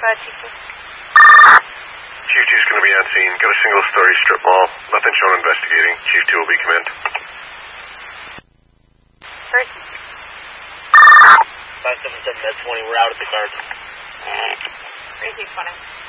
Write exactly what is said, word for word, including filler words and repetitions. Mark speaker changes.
Speaker 1: ahead, Chief two.
Speaker 2: Chief two's going to be on scene. Got a single-story strip mall. Nothing shown investigating. Chief two will be command.
Speaker 1: Sorry.
Speaker 3: five seven seven, med twenty, we're out at the guard.
Speaker 1: three two twenty.